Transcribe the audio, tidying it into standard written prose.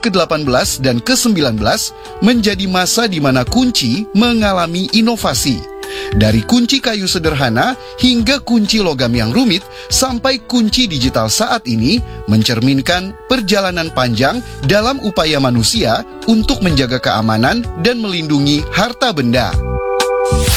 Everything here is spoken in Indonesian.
ke-18 dan ke-19 menjadi masa di mana kunci mengalami inovasi. Dari kunci kayu sederhana hingga kunci logam yang rumit sampai kunci digital saat ini mencerminkan perjalanan panjang dalam upaya manusia untuk menjaga keamanan dan melindungi harta benda.